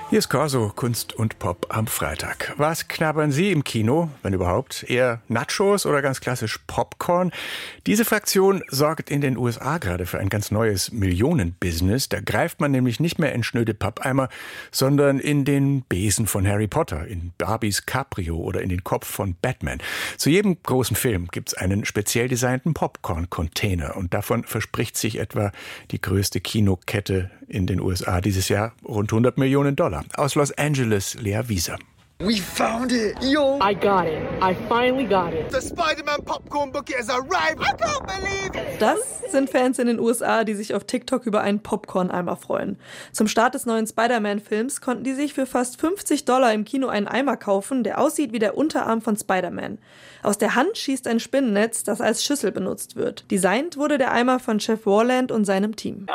Hier ist Corso, Kunst und Pop am Freitag. Was knabbern Sie im Kino, wenn überhaupt? Eher Nachos oder ganz klassisch Popcorn? Diese Fraktion sorgt in den USA gerade für ein ganz neues Millionenbusiness. Da greift man nämlich nicht mehr in schnöde Pappeimer, sondern in den Besen von Harry Potter, in Barbies Cabrio oder in den Kopf von Batman. Zu jedem großen Film gibt's einen speziell designten Popcorn-Container. Und davon verspricht sich etwa die größte Kinokette in den USA dieses Jahr rund $100 Millionen. Aus Los Angeles, Lea Wieser. We found it, yo! I got it. I finally got it. The Spider-Man popcorn bucket has arrived. I can't believe it! Das sind Fans in den USA, die sich auf TikTok über einen Popcorn-Eimer freuen. Zum Start des neuen Spider-Man-Films konnten die sich für fast $50 im Kino einen Eimer kaufen, der aussieht wie der Unterarm von Spider-Man. Aus der Hand schießt ein Spinnennetz, das als Schüssel benutzt wird. Designt wurde der Eimer von Jeff Warland und seinem Team.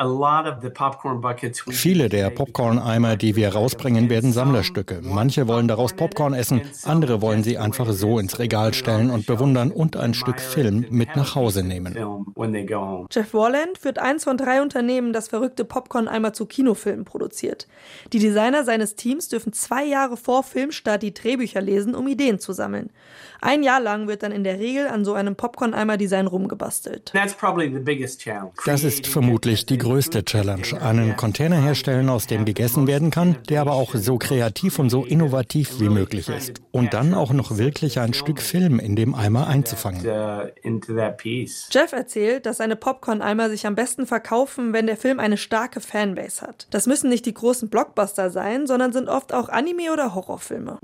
Viele der Popcorn-Eimer, die wir rausbringen, werden Sammlerstücke. Manche wollen daraus Popcorn essen, andere wollen sie einfach so ins Regal stellen und bewundern und ein Stück Film mit nach Hause nehmen. Jeff Warland führt eins von 3 Unternehmen, das verrückte Popcorn-Eimer zu Kinofilmen produziert. Die Designer seines Teams dürfen 2 Jahre vor Filmstart die Drehbücher lesen, um Ideen zu sammeln. 1 Jahr lang wird dann in der Regel an so einem Popcorn-Eimer-Design rumgebastelt. Das ist vermutlich die größte Challenge. Einen Container herstellen, aus dem gegessen werden kann, der aber auch so kreativ und so innovativ wie möglich ist. Und dann auch noch wirklich ein Stück Film in dem Eimer einzufangen. Jeff erzählt, dass seine Popcorn-Eimer sich am besten verkaufen, wenn der Film eine starke Fanbase hat. Das müssen nicht die großen Blockbuster sein, sondern sind oft auch Anime- oder Horrorfilme.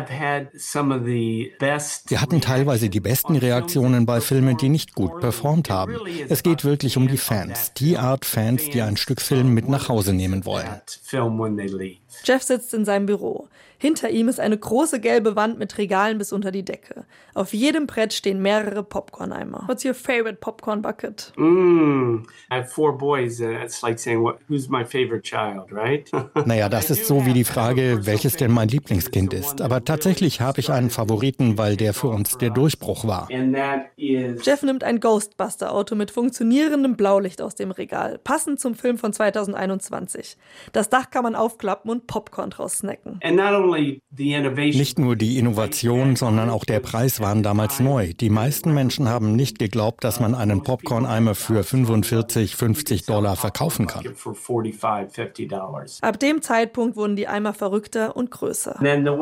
Wir hatten teilweise die besten Reaktionen bei Filmen, die nicht gut performt haben. Es geht wirklich um die Fans. Die Art Fans, die ein Stück Film mit nach Hause nehmen wollen. Jeff sitzt in seinem Büro. Hinter ihm ist eine große gelbe Wand mit Regalen bis unter die Decke. Auf jedem Brett stehen mehrere Popcorn-Eimer. What's your favorite popcorn bucket? I have 4 boys. It's like saying, who's my favorite child, right? Naja, das ist so wie die Frage, welches denn mein Lieblingskind ist. Aber tatsächlich habe ich einen Favoriten, weil der für uns der Durchbruch war. Jeff nimmt ein Ghostbuster-Auto mit funktionierendem Blaulicht aus dem Regal, passend zum Film von 2021. Das Dach kann man aufklappen und Popcorn draus snacken. Nicht nur die Innovation, sondern auch der Preis waren damals neu. Die meisten Menschen haben nicht geglaubt, dass man einen Popcorn-Eimer für $45-50 verkaufen kann. Ab dem Zeitpunkt wurden die Eimer verrückter und größer.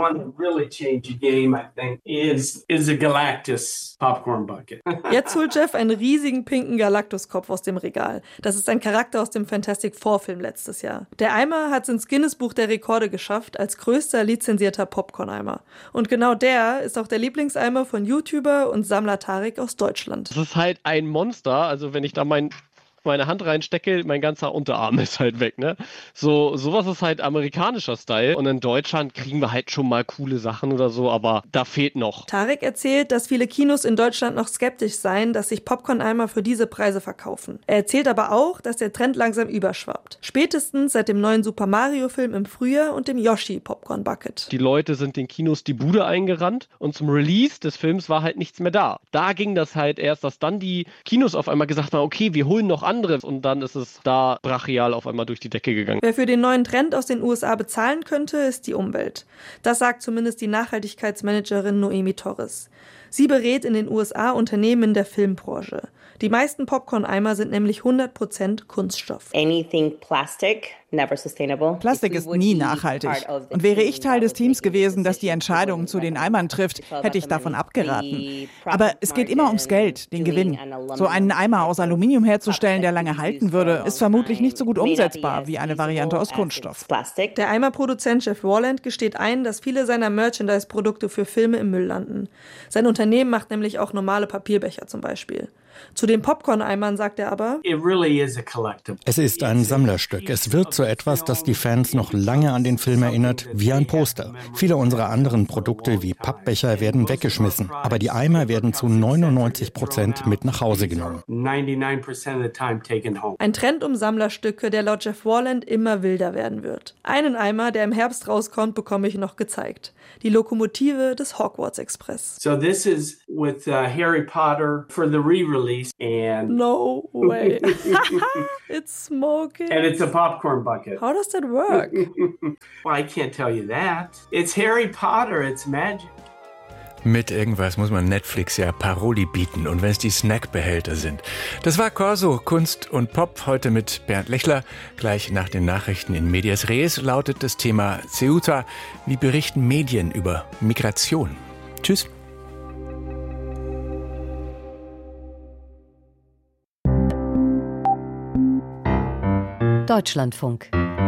Jetzt holt Jeff einen riesigen pinken Galactus-Kopf aus dem Regal. Das ist ein Charakter aus dem Fantastic Four-Film letztes Jahr. Der Eimer hat es ins Guinness-Buch der Rekorde geschafft als größter lizenzierter Popcorn-Eimer. Und genau der ist auch der Lieblingseimer von YouTuber und Sammler Tarek aus Deutschland. Das ist halt ein Monster. Also wenn ich da meine Hand reinstecke, mein ganzer Unterarm ist halt weg, ne? Sowas ist halt amerikanischer Style. Und in Deutschland kriegen wir halt schon mal coole Sachen oder so, aber da fehlt noch. Tarek erzählt, dass viele Kinos in Deutschland noch skeptisch seien, dass sich Popcorn-Eimer für diese Preise verkaufen. Er erzählt aber auch, dass der Trend langsam überschwappt. Spätestens seit dem neuen Super Mario-Film im Frühjahr und dem Yoshi Popcorn Bucket. Die Leute sind den Kinos die Bude eingerannt und zum Release des Films war halt nichts mehr da. Da ging das halt erst, dass dann die Kinos auf einmal gesagt haben, okay, wir holen noch andere und dann ist es da brachial auf einmal durch die Decke gegangen. Wer für den neuen Trend aus den USA bezahlen könnte, ist die Umwelt. Das sagt zumindest die Nachhaltigkeitsmanagerin Noemi Torres. Sie berät in den USA Unternehmen in der Filmbranche. Die meisten Popcorn-Eimer sind nämlich 100% Kunststoff. Plastik ist nie nachhaltig. Und wäre ich Teil des Teams gewesen, das die Entscheidungen zu den Eimern trifft, hätte ich davon abgeraten. Aber es geht immer ums Geld, den Gewinn. So einen Eimer aus Aluminium herzustellen, der lange halten würde, ist vermutlich nicht so gut umsetzbar wie eine Variante aus Kunststoff. Der Eimerproduzent Jeff Warland gesteht ein, dass viele seiner Merchandise-Produkte für Filme im Müll landen. Sein Unternehmen macht nämlich auch normale Papierbecher zum Beispiel. Zu den Popcorn-Eimern sagt er aber: Es ist ein Sammlerstück. Es wird so etwas, das die Fans noch lange an den Film erinnert, wie ein Poster. Viele unserer anderen Produkte wie Pappbecher werden weggeschmissen, aber die Eimer werden zu 99% mit nach Hause genommen. Ein Trend um Sammlerstücke, der laut Jeff Warland immer wilder werden wird. Einen Eimer, der im Herbst rauskommt, bekomme ich noch gezeigt. Die Lokomotive des Hogwarts Express. So this is with Harry Potter for the re-release. release. And no way. It's smoking. And it's a popcorn bucket. How does that work? Well, I can't tell you that. It's Harry Potter, it's magic. Mit irgendwas muss man Netflix ja Paroli bieten, und wenn es die Snackbehälter sind. Das war Corso, Kunst und Pop, heute mit Bernd Lechler. Gleich nach den Nachrichten in Medias Res lautet das Thema Ceuta. Wie berichten Medien über Migration? Tschüss. Deutschlandfunk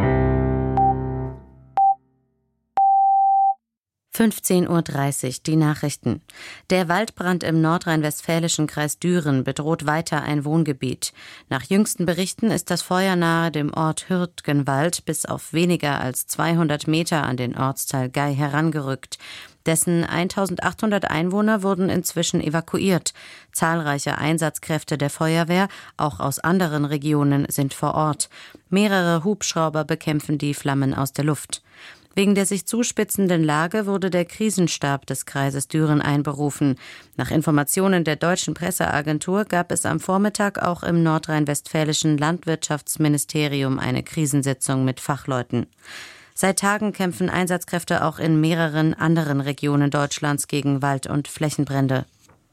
15:30 Uhr, die Nachrichten. Der Waldbrand im nordrhein-westfälischen Kreis Düren bedroht weiter ein Wohngebiet. Nach jüngsten Berichten ist das Feuer nahe dem Ort Hürtgenwald bis auf weniger als 200 Meter an den Ortsteil Gei herangerückt. Dessen 1800 Einwohner wurden inzwischen evakuiert. Zahlreiche Einsatzkräfte der Feuerwehr, auch aus anderen Regionen, sind vor Ort. Mehrere Hubschrauber bekämpfen die Flammen aus der Luft. Wegen der sich zuspitzenden Lage wurde der Krisenstab des Kreises Düren einberufen. Nach Informationen der deutschen Presseagentur gab es am Vormittag auch im nordrhein-westfälischen Landwirtschaftsministerium eine Krisensitzung mit Fachleuten. Seit Tagen kämpfen Einsatzkräfte auch in mehreren anderen Regionen Deutschlands gegen Wald- und Flächenbrände.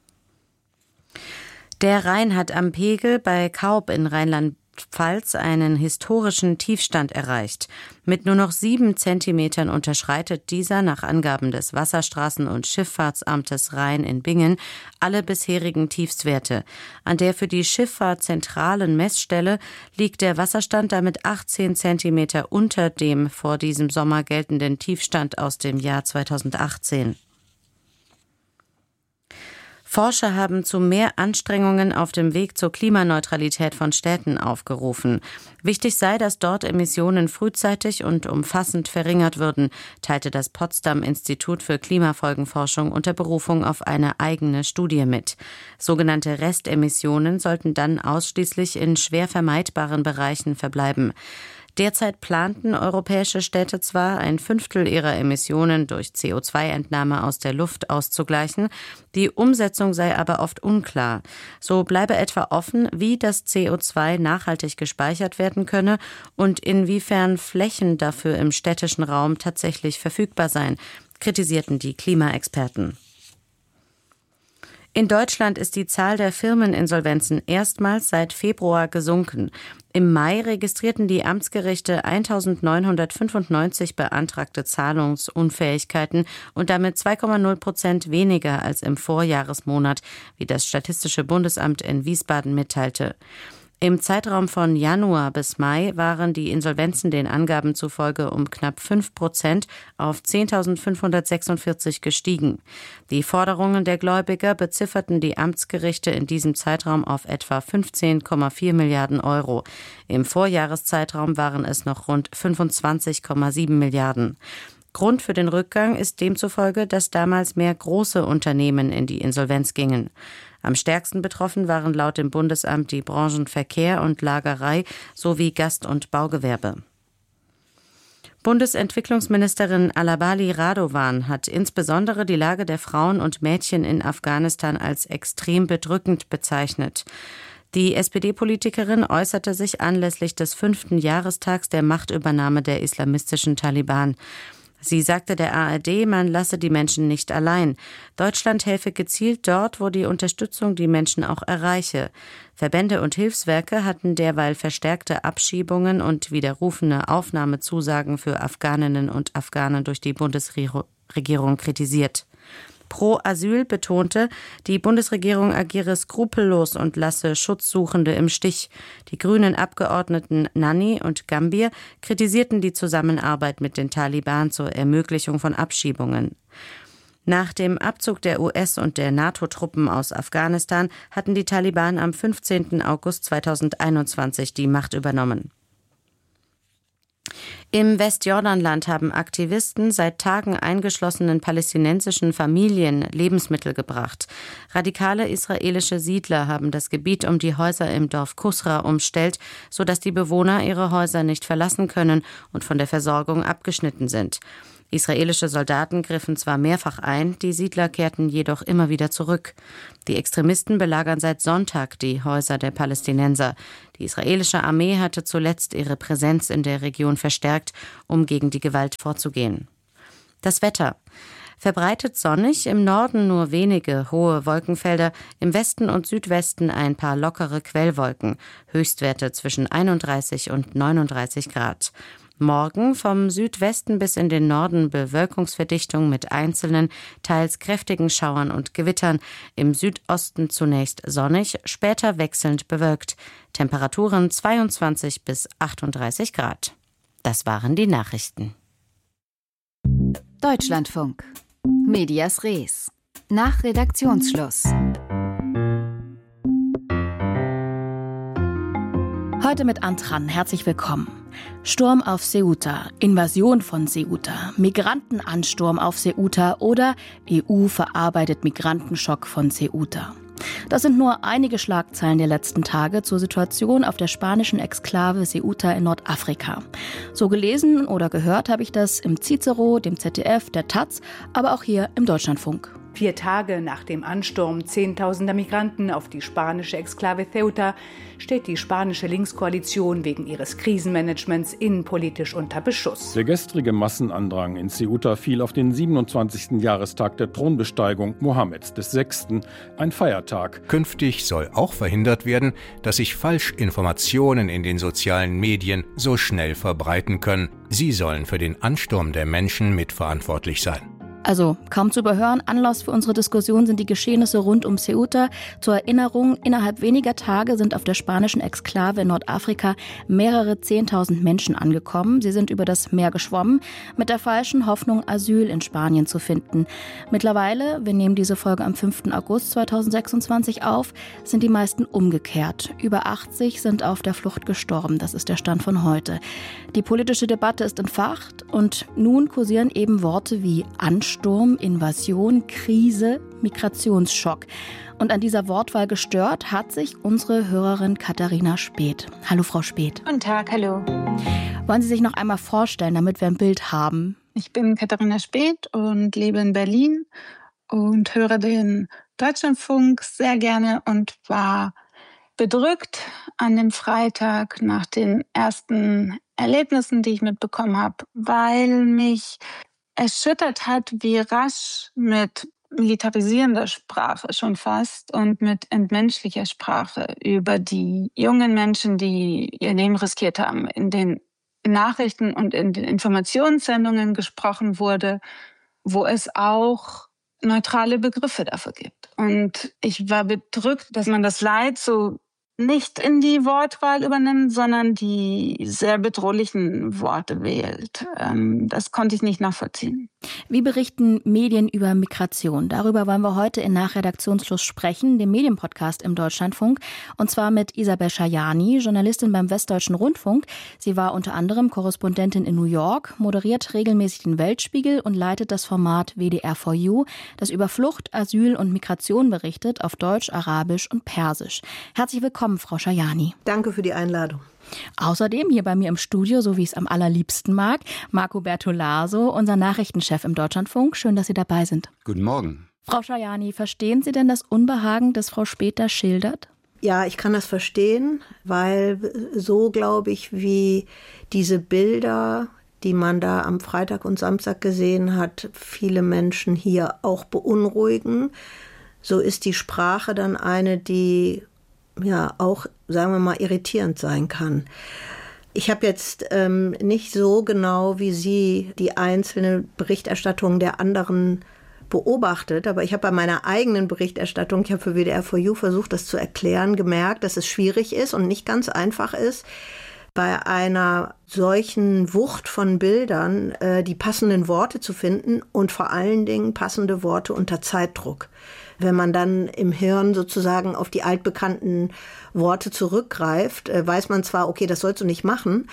Der Rhein hat am Pegel bei Kaub in Rheinland-Pfalz einen historischen Tiefstand erreicht. Mit nur noch 7 Zentimetern unterschreitet dieser nach Angaben des Wasserstraßen- und Schifffahrtsamtes Rhein in Bingen alle bisherigen Tiefstwerte. An der für die Schifffahrt zentralen Messstelle liegt der Wasserstand damit 18 Zentimeter unter dem vor diesem Sommer geltenden Tiefstand aus dem Jahr 2018. Forscher haben zu mehr Anstrengungen auf dem Weg zur Klimaneutralität von Städten aufgerufen. Wichtig sei, dass dort Emissionen frühzeitig und umfassend verringert würden, teilte das Potsdam-Institut für Klimafolgenforschung unter Berufung auf eine eigene Studie mit. Sogenannte Restemissionen sollten dann ausschließlich in schwer vermeidbaren Bereichen verbleiben. Derzeit planten europäische Städte zwar, 1/5 ihrer Emissionen durch CO2-Entnahme aus der Luft auszugleichen, die Umsetzung sei aber oft unklar. So bleibe etwa offen, wie das CO2 nachhaltig gespeichert werden könne und inwiefern Flächen dafür im städtischen Raum tatsächlich verfügbar seien, kritisierten die Klimaexperten. In Deutschland ist die Zahl der Firmeninsolvenzen erstmals seit Februar gesunken. Im Mai registrierten die Amtsgerichte 1995 beantragte Zahlungsunfähigkeiten und damit 2,0% weniger als im Vorjahresmonat, wie das Statistische Bundesamt in Wiesbaden mitteilte. Im Zeitraum von Januar bis Mai waren die Insolvenzen den Angaben zufolge um knapp 5% auf 10.546 gestiegen. Die Forderungen der Gläubiger bezifferten die Amtsgerichte in diesem Zeitraum auf etwa 15,4 Milliarden Euro. Im Vorjahreszeitraum waren es noch rund 25,7 Milliarden. Grund für den Rückgang ist demzufolge, dass damals mehr große Unternehmen in die Insolvenz gingen. Am stärksten betroffen waren laut dem Bundesamt die Branchen Verkehr und Lagerei sowie Gast- und Baugewerbe. Bundesentwicklungsministerin Alabali Radovan hat insbesondere die Lage der Frauen und Mädchen in Afghanistan als extrem bedrückend bezeichnet. Die SPD-Politikerin äußerte sich anlässlich des 5. Jahrestags der Machtübernahme der islamistischen Taliban. Sie sagte der ARD, man lasse die Menschen nicht allein. Deutschland helfe gezielt dort, wo die Unterstützung die Menschen auch erreiche. Verbände und Hilfswerke hatten derweil verstärkte Abschiebungen und widerrufene Aufnahmezusagen für Afghaninnen und Afghanen durch die Bundesregierung kritisiert. Pro Asyl betonte, die Bundesregierung agiere skrupellos und lasse Schutzsuchende im Stich. Die grünen Abgeordneten Nanni und Gambier kritisierten die Zusammenarbeit mit den Taliban zur Ermöglichung von Abschiebungen. Nach dem Abzug der US- und der NATO-Truppen aus Afghanistan hatten die Taliban am 15. August 2021 die Macht übernommen. Im Westjordanland haben Aktivisten seit Tagen eingeschlossenen palästinensischen Familien Lebensmittel gebracht. Radikale israelische Siedler haben das Gebiet um die Häuser im Dorf Kusra umstellt, sodass die Bewohner ihre Häuser nicht verlassen können und von der Versorgung abgeschnitten sind. Israelische Soldaten griffen zwar mehrfach ein, die Siedler kehrten jedoch immer wieder zurück. Die Extremisten belagern seit Sonntag die Häuser der Palästinenser. Die israelische Armee hatte zuletzt ihre Präsenz in der Region verstärkt, um gegen die Gewalt vorzugehen. Das Wetter. Verbreitet sonnig, im Norden nur wenige hohe Wolkenfelder, im Westen und Südwesten ein paar lockere Quellwolken, Höchstwerte zwischen 31 und 39 Grad. Morgen vom Südwesten bis in den Norden Bewölkungsverdichtung mit einzelnen, teils kräftigen Schauern und Gewittern. Im Südosten zunächst sonnig, später wechselnd bewölkt. Temperaturen 22 bis 38 Grad. Das waren die Nachrichten. Deutschlandfunk. Medias Res. Nach Redaktionsschluss. Heute mit Antran. Herzlich willkommen. Sturm auf Ceuta, Invasion von Ceuta, Migrantenansturm auf Ceuta oder EU verarbeitet Migrantenschock von Ceuta. Das sind nur einige Schlagzeilen der letzten Tage zur Situation auf der spanischen Exklave Ceuta in Nordafrika. So gelesen oder gehört habe ich das im Cicero, dem ZDF, der Taz, aber auch hier im Deutschlandfunk. 4 Tage nach dem Ansturm Zehntausender Migranten auf die spanische Exklave Ceuta steht die spanische Linkskoalition wegen ihres Krisenmanagements innenpolitisch unter Beschuss. Der gestrige Massenandrang in Ceuta fiel auf den 27. Jahrestag der Thronbesteigung Mohammeds VI., ein Feiertag. Künftig soll auch verhindert werden, dass sich Falschinformationen in den sozialen Medien so schnell verbreiten können. Sie sollen für den Ansturm der Menschen mitverantwortlich sein. Also kaum zu überhören, Anlass für unsere Diskussion sind die Geschehnisse rund um Ceuta. Zur Erinnerung, innerhalb weniger Tage sind auf der spanischen Exklave in Nordafrika mehrere 10.000 Menschen angekommen. Sie sind über das Meer geschwommen, mit der falschen Hoffnung, Asyl in Spanien zu finden. Mittlerweile, wir nehmen diese Folge am 5. August 2026 auf, sind die meisten umgekehrt. Über 80 sind auf der Flucht gestorben, das ist der Stand von heute. Die politische Debatte ist entfacht und nun kursieren eben Worte wie Ansturm, Invasion, Krise, Migrationsschock. Und an dieser Wortwahl gestört hat sich unsere Hörerin Katharina Speth. Hallo Frau Speth. Guten Tag, hallo. Wollen Sie sich noch einmal vorstellen, damit wir ein Bild haben? Ich bin Katharina Speth und lebe in Berlin und höre den Deutschlandfunk sehr gerne und war bedrückt an dem Freitag nach den ersten Erlebnissen, die ich mitbekommen habe, weil mich erschüttert hat, wie rasch mit militarisierender Sprache schon fast und mit entmenschlicher Sprache über die jungen Menschen, die ihr Leben riskiert haben, in den Nachrichten und in den Informationssendungen gesprochen wurde, wo es auch neutrale Begriffe dafür gibt. Und ich war bedrückt, dass man das Leid so nicht in die Wortwahl übernimmt, sondern die sehr bedrohlichen Worte wählt. Das konnte ich nicht nachvollziehen. Wie berichten Medien über Migration? Darüber wollen wir heute in Nachredaktionsschluss sprechen, dem Medienpodcast im Deutschlandfunk. Und zwar mit Isabel Schajani, Journalistin beim Westdeutschen Rundfunk. Sie war unter anderem Korrespondentin in New York, moderiert regelmäßig den Weltspiegel und leitet das Format WDR4U, das über Flucht, Asyl und Migration berichtet auf Deutsch, Arabisch und Persisch. Herzlich willkommen, Frau Schajani. Danke für die Einladung. Außerdem hier bei mir im Studio, so wie ich es am allerliebsten mag, Marco Bertolaso, unser Nachrichtenchef im Deutschlandfunk. Schön, dass Sie dabei sind. Guten Morgen. Frau Schajani, verstehen Sie denn das Unbehagen, das Frau Speth schildert? Ja, ich kann das verstehen, weil so, glaube ich, wie diese Bilder, die man da am Freitag und Samstag gesehen hat, viele Menschen hier auch beunruhigen. So ist die Sprache dann eine, die ja auch, sagen wir mal, irritierend sein kann. Ich habe jetzt nicht so genau wie Sie die einzelne Berichterstattung der anderen beobachtet, aber ich habe bei meiner eigenen Berichterstattung, ich habe für WDR4U versucht, das zu erklären, gemerkt, dass es schwierig ist und nicht ganz einfach ist, bei einer solchen Wucht von Bildern die passenden Worte zu finden und vor allen Dingen passende Worte unter Zeitdruck. Wenn man dann im Hirn sozusagen auf die altbekannten Worte zurückgreift, weiß man zwar, okay, das sollst du nicht machen,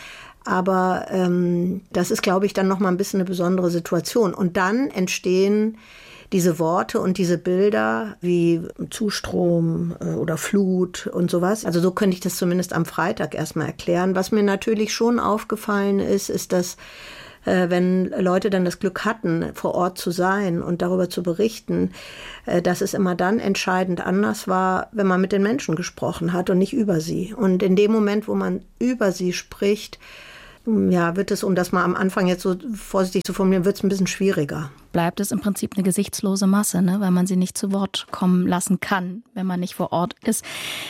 Aber das ist, glaube ich, dann noch mal ein bisschen eine besondere Situation. Und dann entstehen diese Worte und diese Bilder wie Zustrom oder Flut und sowas. Also so könnte ich das zumindest am Freitag erstmal erklären. Was mir natürlich schon aufgefallen ist, dass wenn Leute dann das Glück hatten, vor Ort zu sein und darüber zu berichten, dass es immer dann entscheidend anders war, wenn man mit den Menschen gesprochen hat und nicht über sie. Und in dem Moment, wo man über sie spricht, ja, wird es, um das mal am Anfang jetzt so vorsichtig zu formulieren, wird es ein bisschen schwieriger. Bleibt es im Prinzip eine gesichtslose Masse, ne? Weil man sie nicht zu Wort kommen lassen kann, wenn man nicht vor Ort ist.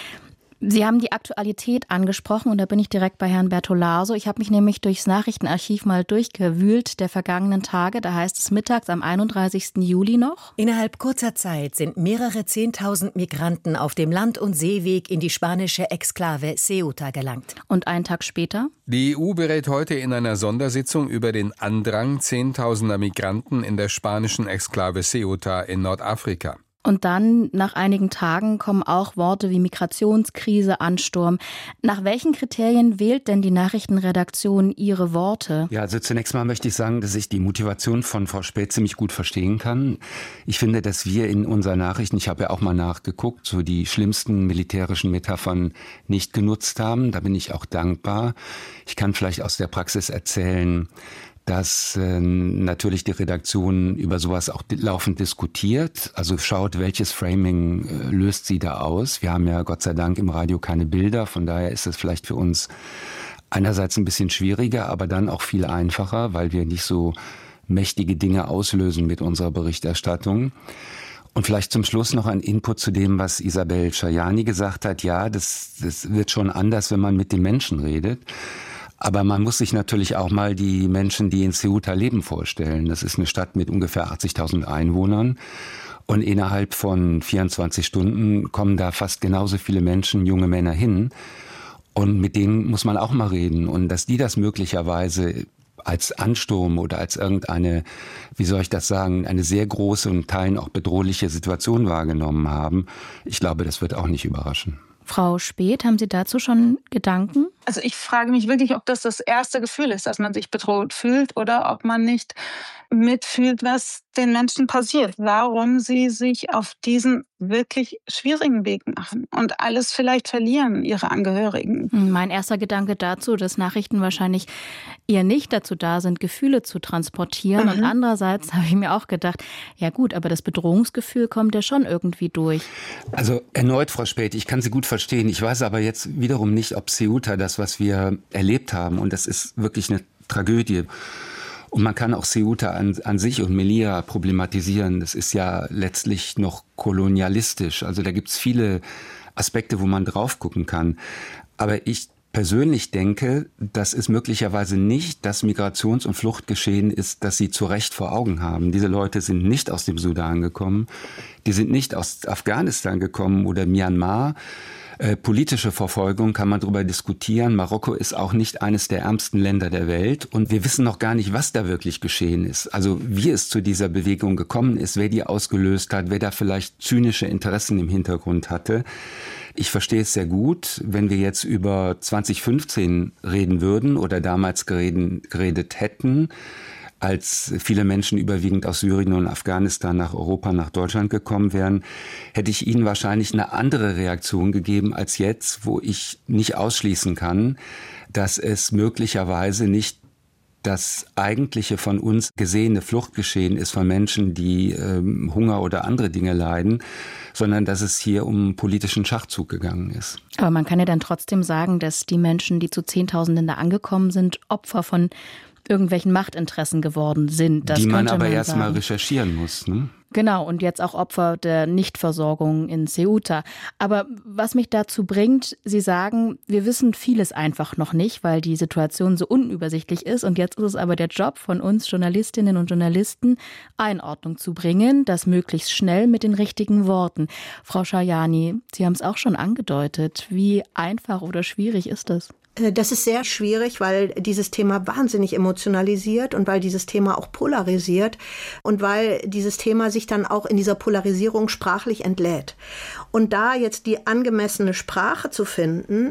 Sie haben die Aktualität angesprochen und da bin ich direkt bei Herrn Bertolaso. Ich habe mich nämlich durchs Nachrichtenarchiv mal durchgewühlt der vergangenen Tage. Da heißt es mittags am 31. Juli noch: Innerhalb kurzer Zeit sind mehrere 10.000 Migranten auf dem Land- und Seeweg in die spanische Exklave Ceuta gelangt. Und einen Tag später? Die EU berät heute in einer Sondersitzung über den Andrang 10.000er Migranten in der spanischen Exklave Ceuta in Nordafrika. Und dann, nach einigen Tagen, kommen auch Worte wie Migrationskrise, Ansturm. Nach welchen Kriterien wählt denn die Nachrichtenredaktion ihre Worte? Ja, also zunächst mal möchte ich sagen, dass ich die Motivation von Frau Späth ziemlich gut verstehen kann. Ich finde, dass wir in unseren Nachrichten, ich habe ja auch mal nachgeguckt, so die schlimmsten militärischen Metaphern nicht genutzt haben. Da bin ich auch dankbar. Ich kann vielleicht aus der Praxis erzählen, dass natürlich die Redaktion über sowas auch laufend diskutiert, also schaut, welches Framing löst sie da aus. Wir haben ja Gott sei Dank im Radio keine Bilder, von daher ist es vielleicht für uns einerseits ein bisschen schwieriger, aber dann auch viel einfacher, weil wir nicht so mächtige Dinge auslösen mit unserer Berichterstattung. Und vielleicht zum Schluss noch ein Input zu dem, was Isabel Schajani gesagt hat. Ja, das wird schon anders, wenn man mit den Menschen redet. Aber man muss sich natürlich auch mal die Menschen, die in Ceuta leben, vorstellen. Das ist eine Stadt mit ungefähr 80.000 Einwohnern. Und innerhalb von 24 Stunden kommen da fast genauso viele Menschen, junge Männer hin. Und mit denen muss man auch mal reden. Und dass die das möglicherweise als Ansturm oder als irgendeine, wie soll ich das sagen, eine sehr große und Teilen auch bedrohliche Situation wahrgenommen haben, ich glaube, das wird auch nicht überraschen. Frau Späth, haben Sie dazu schon Gedanken? Also ich frage mich wirklich, ob das erste Gefühl ist, dass man sich bedroht fühlt oder ob man nicht mitfühlt, was den Menschen passiert, warum sie sich auf diesen wirklich schwierigen Weg machen und alles vielleicht verlieren, ihre Angehörigen. Mein erster Gedanke dazu, dass Nachrichten wahrscheinlich eher nicht dazu da sind, Gefühle zu transportieren. Und andererseits habe ich mir auch gedacht, ja gut, aber das Bedrohungsgefühl kommt ja schon irgendwie durch. Also erneut, Frau Späth, ich kann Sie gut verstehen. Ich weiß aber jetzt wiederum nicht, ob Ceuta, das, was wir erlebt haben, und das ist wirklich eine Tragödie. Und man kann auch Ceuta an sich und Melilla problematisieren. Das ist ja letztlich noch kolonialistisch. Also da gibt's viele Aspekte, wo man drauf gucken kann. Aber ich persönlich denke, dass es möglicherweise nicht das Migrations- und Fluchtgeschehen ist, das Sie zu Recht vor Augen haben. Diese Leute sind nicht aus dem Sudan gekommen. Die sind nicht aus Afghanistan gekommen oder Myanmar. Politische Verfolgung kann man darüber diskutieren. Marokko ist auch nicht eines der ärmsten Länder der Welt. Und wir wissen noch gar nicht, was da wirklich geschehen ist. Also wie es zu dieser Bewegung gekommen ist, wer die ausgelöst hat, wer da vielleicht zynische Interessen im Hintergrund hatte. Ich verstehe es sehr gut, wenn wir jetzt über 2015 reden würden oder damals geredet hätten, als viele Menschen überwiegend aus Syrien und Afghanistan nach Europa, nach Deutschland gekommen wären, hätte ich Ihnen wahrscheinlich eine andere Reaktion gegeben als jetzt, wo ich nicht ausschließen kann, dass es möglicherweise nicht das eigentliche von uns gesehene Fluchtgeschehen ist von Menschen, die Hunger oder andere Dinge leiden, sondern dass es hier um politischen Schachzug gegangen ist. Aber man kann ja dann trotzdem sagen, dass die Menschen, die zu Zehntausenden da angekommen sind, Opfer von irgendwelchen Machtinteressen geworden sind. Das die man könnte aber man erst sagen. mal recherchieren muss, ne? Genau, und jetzt auch Opfer der Nichtversorgung in Ceuta. Aber was mich dazu bringt, Sie sagen, wir wissen vieles einfach noch nicht, weil die Situation so unübersichtlich ist. Und jetzt ist es aber der Job von uns Journalistinnen und Journalisten, Einordnung zu bringen, das möglichst schnell mit den richtigen Worten. Frau Schajani, Sie haben es auch schon angedeutet. Wie einfach oder schwierig ist das? Das ist sehr schwierig, weil dieses Thema wahnsinnig emotionalisiert und weil dieses Thema auch polarisiert und weil dieses Thema sich dann auch in dieser Polarisierung sprachlich entlädt. Und da jetzt die angemessene Sprache zu finden, ist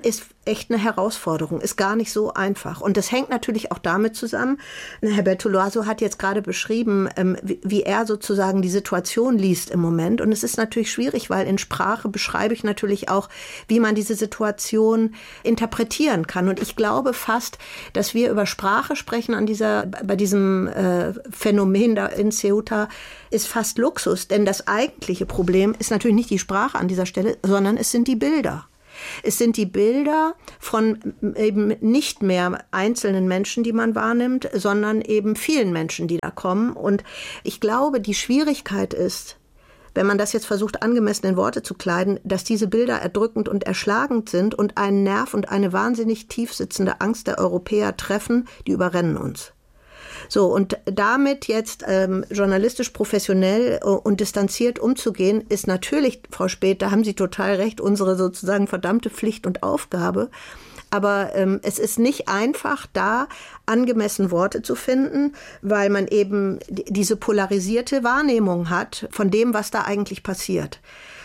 echt eine Herausforderung, ist gar nicht so einfach. Und das hängt natürlich auch damit zusammen, Herr Bertolaso hat jetzt gerade beschrieben, wie er sozusagen die Situation liest im Moment. Und es ist natürlich schwierig, weil in Sprache beschreibe ich natürlich auch, wie man diese Situation interpretieren kann. Und ich glaube fast, dass wir über Sprache sprechen bei diesem Phänomen da in Ceuta, ist fast Luxus. Denn das eigentliche Problem ist natürlich nicht die Sprache an dieser Stelle, sondern es sind die Bilder. Es sind die Bilder von eben nicht mehr einzelnen Menschen, die man wahrnimmt, sondern eben vielen Menschen, die da kommen. Und ich glaube, die Schwierigkeit ist, wenn man das jetzt versucht, angemessen in Worte zu kleiden, dass diese Bilder erdrückend und erschlagend sind und einen Nerv und eine wahnsinnig tief sitzende Angst der Europäer treffen, die überrennen uns. So, und damit jetzt journalistisch professionell und distanziert umzugehen, ist natürlich, Frau Späth, da haben Sie total recht, unsere sozusagen verdammte Pflicht und Aufgabe. Aber es ist nicht einfach, da angemessen Worte zu finden, weil man eben diese polarisierte Wahrnehmung hat von dem, was da eigentlich passiert.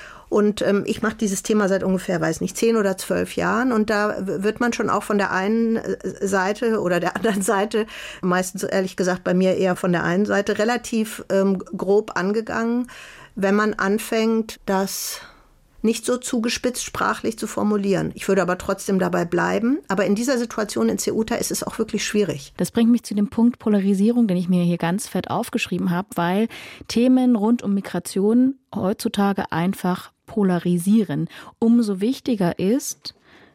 Und ich mache dieses Thema seit ungefähr, 10 oder 12 Jahren. Und da wird man schon auch von der einen Seite oder der anderen Seite, meistens ehrlich gesagt bei mir eher von der einen Seite, relativ grob angegangen, wenn man anfängt, das nicht so zugespitzt sprachlich zu formulieren. Ich würde aber trotzdem dabei bleiben. Aber in dieser Situation in Ceuta ist es auch wirklich schwierig. Das bringt mich zu dem Punkt Polarisierung, den ich mir hier ganz fett aufgeschrieben habe, weil Themen rund um Migration heutzutage einfach polarisieren. Umso wichtiger ist,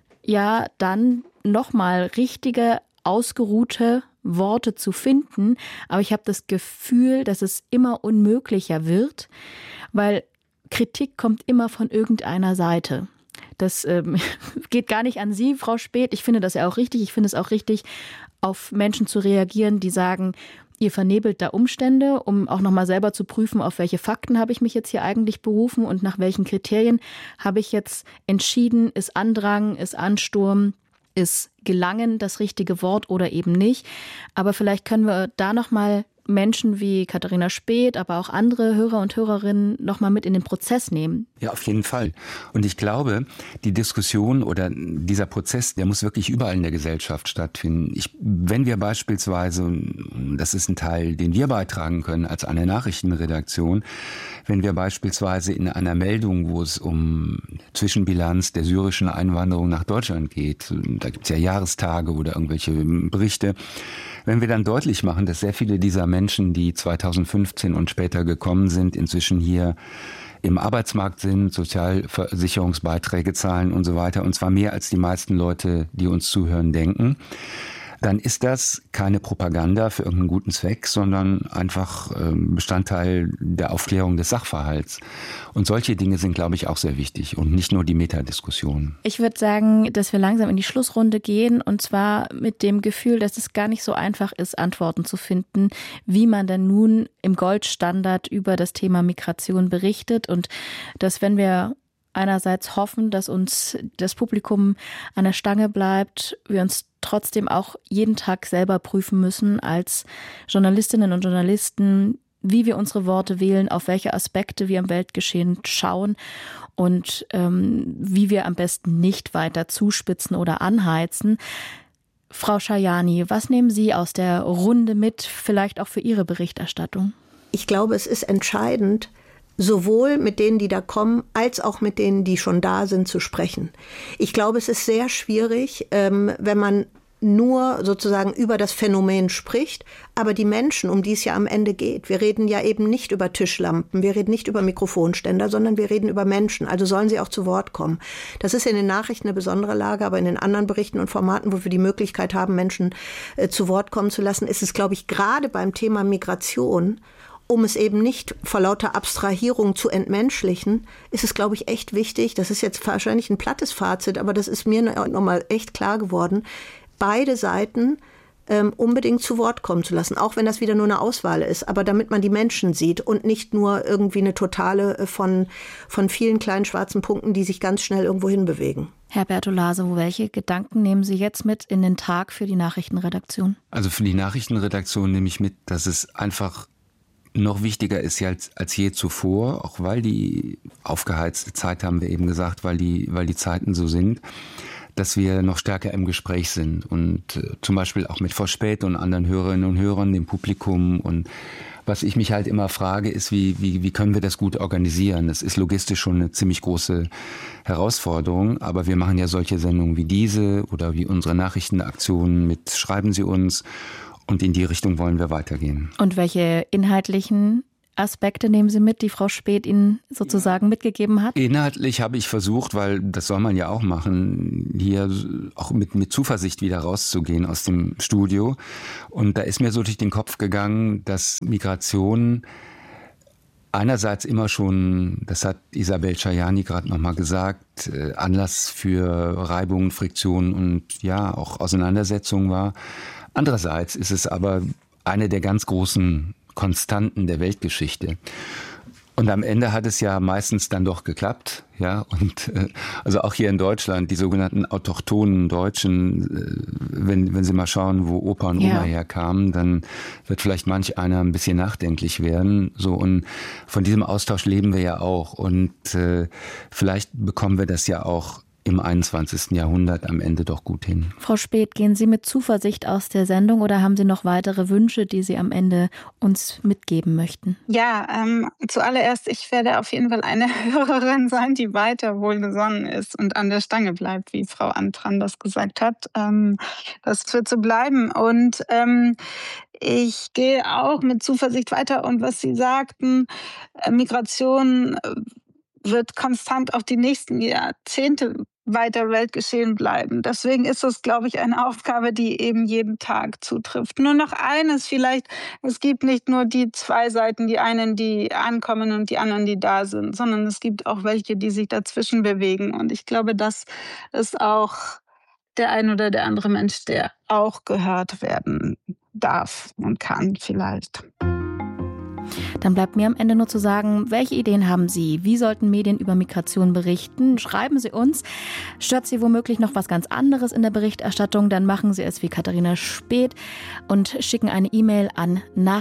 ja, dann nochmal richtige, ausgeruhte Worte zu finden. Aber ich habe das Gefühl, dass es immer unmöglicher wird, weil Kritik kommt immer von irgendeiner Seite. Das geht gar nicht an Sie, Frau Späth. Ich finde das ja auch richtig. Ich finde es auch richtig, auf Menschen zu reagieren, die sagen, ihr vernebelt da Umstände, um auch nochmal selber zu prüfen, auf welche Fakten habe ich mich jetzt hier eigentlich berufen und nach welchen Kriterien habe ich jetzt entschieden, ist Andrang, ist Ansturm, ist Gelangen das richtige Wort oder eben nicht. Aber vielleicht können wir da nochmal Menschen wie Katharina Späth, aber auch andere Hörer und Hörerinnen noch mal mit in den Prozess nehmen. Ja, auf jeden Fall. Und ich glaube, die Diskussion oder dieser Prozess, der muss wirklich überall in der Gesellschaft stattfinden. Wenn wir beispielsweise, das ist ein Teil, den wir beitragen können als eine Nachrichtenredaktion, wenn wir beispielsweise in einer Meldung, wo es um Zwischenbilanz der syrischen Einwanderung nach Deutschland geht, da gibt es ja Jahrestage oder irgendwelche Berichte, wenn wir dann deutlich machen, dass sehr viele dieser Menschen, die 2015 und später gekommen sind, inzwischen hier im Arbeitsmarkt sind, Sozialversicherungsbeiträge zahlen und so weiter, und zwar mehr als die meisten Leute, die uns zuhören, denken, dann ist das keine Propaganda für irgendeinen guten Zweck, sondern einfach Bestandteil der Aufklärung des Sachverhalts. Und solche Dinge sind, glaube ich, auch sehr wichtig und nicht nur die Metadiskussion. Ich würde sagen, dass wir langsam in die Schlussrunde gehen, und zwar mit dem Gefühl, dass es gar nicht so einfach ist, Antworten zu finden, wie man denn nun im Goldstandard über das Thema Migration berichtet, und dass, wenn wir einerseits hoffen, dass uns das Publikum an der Stange bleibt, wir uns trotzdem auch jeden Tag selber prüfen müssen als Journalistinnen und Journalisten, wie wir unsere Worte wählen, auf welche Aspekte wir im Weltgeschehen schauen und wie wir am besten nicht weiter zuspitzen oder anheizen. Frau Schajani, was nehmen Sie aus der Runde mit, vielleicht auch für Ihre Berichterstattung? Ich glaube, es ist entscheidend, sowohl mit denen, die da kommen, als auch mit denen, die schon da sind, zu sprechen. Ich glaube, es ist sehr schwierig, wenn man nur sozusagen über das Phänomen spricht, aber die Menschen, um die es ja am Ende geht. Wir reden ja eben nicht über Tischlampen, wir reden nicht über Mikrofonständer, sondern wir reden über Menschen. Also sollen sie auch zu Wort kommen. Das ist in den Nachrichten eine besondere Lage, aber in den anderen Berichten und Formaten, wo wir die Möglichkeit haben, Menschen zu Wort kommen zu lassen, ist es, glaube ich, gerade beim Thema Migration, um es eben nicht vor lauter Abstrahierung zu entmenschlichen, ist es, glaube ich, echt wichtig, das ist jetzt wahrscheinlich ein plattes Fazit, aber das ist mir nochmal echt klar geworden, beide Seiten unbedingt zu Wort kommen zu lassen, auch wenn das wieder nur eine Auswahl ist, aber damit man die Menschen sieht und nicht nur irgendwie eine Totale von vielen kleinen schwarzen Punkten, die sich ganz schnell irgendwo hinbewegen. Herr Bertolaso, welche Gedanken nehmen Sie jetzt mit in den Tag für die Nachrichtenredaktion? Also für die Nachrichtenredaktion nehme ich mit, dass es einfach noch wichtiger ist als je zuvor, auch weil die aufgeheizte Zeit, haben wir eben gesagt, weil die Zeiten so sind, dass wir noch stärker im Gespräch sind und zum Beispiel auch mit Frau Späth und anderen Hörerinnen und Hörern, dem Publikum. Und was ich mich halt immer frage, ist, wie können wir das gut organisieren? Das ist logistisch schon eine ziemlich große Herausforderung, aber wir machen ja solche Sendungen wie diese oder wie unsere Nachrichtenaktionen mit Schreiben Sie uns, und in die Richtung wollen wir weitergehen. Und welche inhaltlichen Aspekte nehmen Sie mit, die Frau Späth Ihnen sozusagen mitgegeben hat? Inhaltlich habe ich versucht, weil das soll man ja auch machen, hier auch mit Zuversicht wieder rauszugehen aus dem Studio. Und da ist mir so durch den Kopf gegangen, dass Migration einerseits immer schon, das hat Isabel Chayani gerade nochmal gesagt, Anlass für Reibungen, Friktionen und ja auch Auseinandersetzungen war. Andererseits ist es aber eine der ganz großen Konstanten der Weltgeschichte. Und am Ende hat es ja meistens dann doch geklappt, ja. Und also auch hier in Deutschland, die sogenannten autochthonen Deutschen, wenn Sie mal schauen, wo Opa und Oma herkamen, dann wird vielleicht manch einer ein bisschen nachdenklich werden. So, und von diesem Austausch leben wir ja auch. Und vielleicht bekommen wir das ja auch im 21. Jahrhundert am Ende doch gut hin. Frau Späth, gehen Sie mit Zuversicht aus der Sendung oder haben Sie noch weitere Wünsche, die Sie am Ende uns mitgeben möchten? Ja, zuallererst, ich werde auf jeden Fall eine Hörerin sein, die weiter wohlgesonnen ist und an der Stange bleibt, wie Frau Antran das gesagt hat. Das wird so bleiben. Und ich gehe auch mit Zuversicht weiter. Und was Sie sagten, Migration wird konstant auch die nächsten Jahrzehnte weiter Weltgeschehen bleiben. Deswegen ist es, glaube ich, eine Aufgabe, die eben jeden Tag zutrifft. Nur noch eines vielleicht, es gibt nicht nur die zwei Seiten, die einen, die ankommen und die anderen, die da sind, sondern es gibt auch welche, die sich dazwischen bewegen. Und ich glaube, das ist auch der ein oder der andere Mensch, der auch gehört werden darf und kann vielleicht. Dann bleibt mir am Ende nur zu sagen, welche Ideen haben Sie? Wie sollten Medien über Migration berichten? Schreiben Sie uns. Stört Sie womöglich noch was ganz anderes in der Berichterstattung? Dann machen Sie es wie Katharina Späth und schicken eine E-Mail an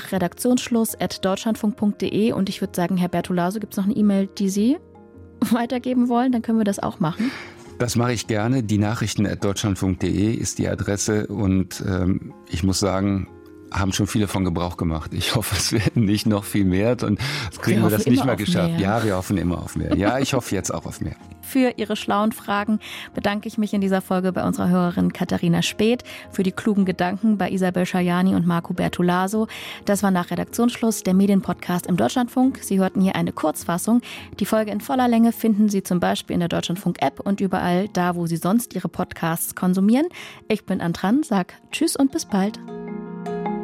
nachredaktionsschluss@deutschlandfunk.de. Und ich würde sagen, Herr Bertolaso, gibt es noch eine E-Mail, die Sie weitergeben wollen? Dann können wir das auch machen. Das mache ich gerne. Die Nachrichten@deutschlandfunk.de ist die Adresse. Und ich muss sagen, haben schon viele von Gebrauch gemacht. Ich hoffe, es werden nicht noch viel mehr und kriegen wir das nicht mehr geschafft. Mehr. Ja, wir hoffen immer auf mehr. Ja, ich hoffe jetzt auch auf mehr. Für Ihre schlauen Fragen bedanke ich mich in dieser Folge bei unserer Hörerin Katharina Späth, für die klugen Gedanken bei Isabel Chayani und Marco Bertolaso. Das war nach Redaktionsschluss, der Medienpodcast im Deutschlandfunk. Sie hörten hier eine Kurzfassung. Die Folge in voller Länge finden Sie zum Beispiel in der Deutschlandfunk-App und überall da, wo Sie sonst Ihre Podcasts konsumieren. Ich bin Antran, sag Tschüss und bis bald.